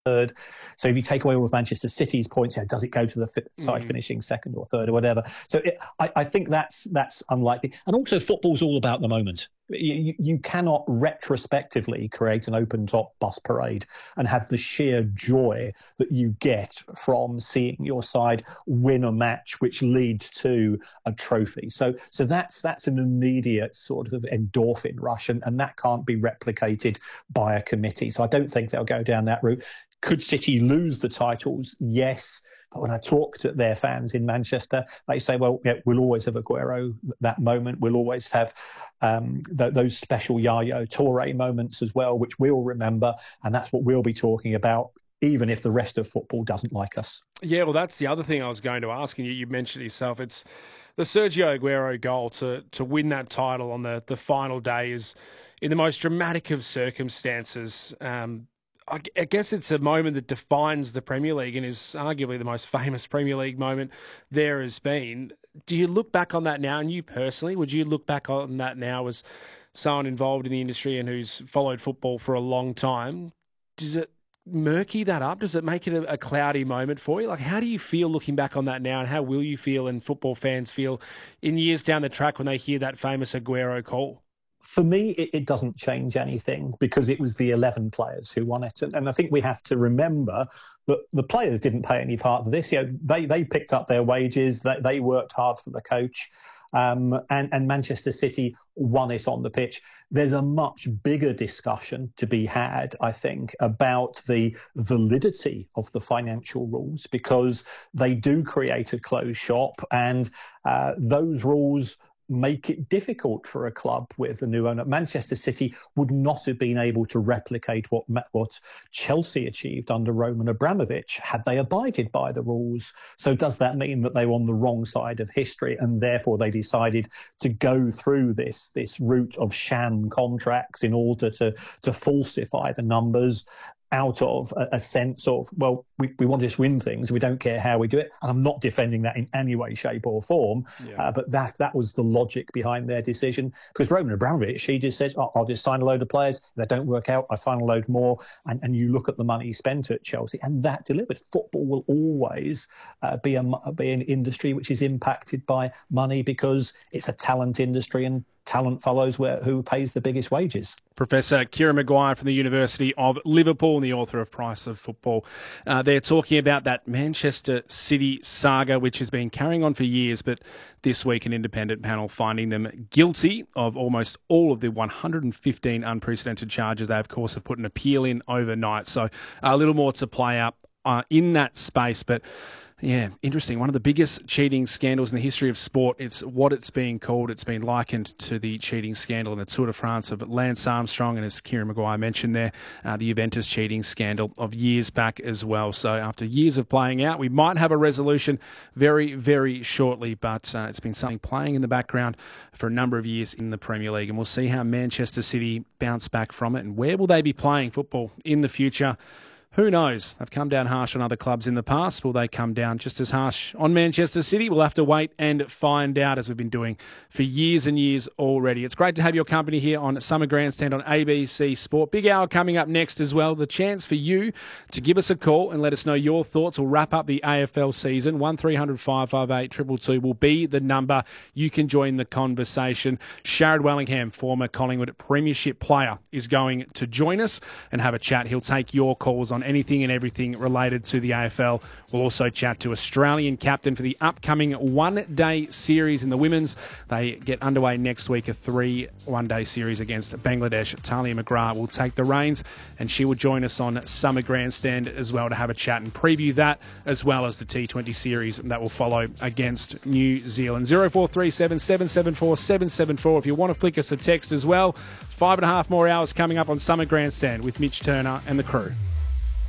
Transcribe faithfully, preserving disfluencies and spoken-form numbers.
third. So if you take away all of Manchester City's points, you know, does it go to the fi- side mm. finishing second or third or whatever? So it, I, I think that's that's unlikely. And also, football's all about the moment. You, you cannot retrospectively create an open-top bus parade and have the sheer joy that you get from seeing your side win a match which leads to a trophy. So so that's that's an immediate sort of endorphin rush, and, and that can't be replicated by a committee. So I don't think they'll go down that route. Could City lose the titles? Yes. But when I talk to their fans in Manchester, they say, well, yeah, we'll always have Aguero, that moment. We'll always have um, th- those special Yaya Toure moments as well, which we'll remember. And that's what we'll be talking about, even if the rest of football doesn't like us. Yeah, well, that's the other thing I was going to ask. And you, you mentioned yourself, it's the Sergio Aguero goal to to win that title on the, the final day is in the most dramatic of circumstances. Um I guess it's a moment that defines the Premier League and is arguably the most famous Premier League moment there has been. Do you look back on that now, and you personally, would you look back on that now as someone involved in the industry and who's followed football for a long time? Does it murky that up? Does it make it a, a cloudy moment for you? Like, how do you feel looking back on that now, and how will you feel and football fans feel in years down the track when they hear that famous Aguero call? For me, it, it doesn't change anything because it was the eleven players who won it. And, and I think we have to remember that the players didn't play any part of this. You know, they, they picked up their wages, they, they worked hard for the coach, um, and, and Manchester City won it on the pitch. There's a much bigger discussion to be had, I think, about the validity of the financial rules, because they do create a closed shop, and uh, those rules make it difficult for a club with a new owner. Manchester City would not have been able to replicate what what Chelsea achieved under Roman Abramovich had they abided by the rules. So does that mean that they were on the wrong side of history, and therefore they decided to go through this this route of sham contracts in order to to falsify the numbers out of a, a sense of, well, we, we want to just win things. We don't care how we do it. And I'm not defending that in any way, shape or form. Yeah. Uh, but that that was the logic behind their decision. Because Roman Abramovich, he just says, oh, I'll just sign a load of players. If they don't work out, I sign a load more. And, and you look at the money spent at Chelsea, and that delivered. Football will always uh, be, a, be an industry which is impacted by money, because it's a talent industry, and talent follows where who pays the biggest wages. Professor Kieran Maguire from the University of Liverpool and the author of Price of Football. Uh, they're talking about that Manchester City saga, which has been carrying on for years, but this week an independent panel finding them guilty of almost all of the one hundred fifteen unprecedented charges. They, of course, have put an appeal in overnight. So a little more to play out uh, in that space, but yeah, interesting. One of the biggest cheating scandals in the history of sport. It's what it's being called. It's been likened to the cheating scandal in the Tour de France of Lance Armstrong, and as Kieran Maguire mentioned there, uh, the Juventus cheating scandal of years back as well. So after years of playing out, we might have a resolution very, very shortly, but uh, it's been something playing in the background for a number of years in the Premier League, and we'll see how Manchester City bounce back from it, and where will they be playing football in the future. Who knows? They've come down harsh on other clubs in the past. Will they come down just as harsh on Manchester City? We'll have to wait and find out, as we've been doing for years and years already. It's great to have your company here on Summer Grandstand on A B C Sport. Big hour coming up next as well. The chance for you to give us a call and let us know your thoughts. We'll wrap up the A F L season. one three hundred five five eight two two two will be the number. You can join the conversation. Sharad Wellingham, former Collingwood Premiership player, is going to join us and have a chat. He'll take your calls on anything and everything related to the A F L. We'll also chat to Australian captain for the upcoming one-day series in the women's. They get underway next week, a three one-day series against Bangladesh. Talia McGrath will take the reins, and she will join us on Summer Grandstand as well to have a chat and preview that, as well as the T twenty series that will follow against New Zealand. zero four three seven, seven seven four, seven seven four if you want to flick us a text as well. Five and a half more hours coming up on Summer Grandstand with Mitch Turner and the crew.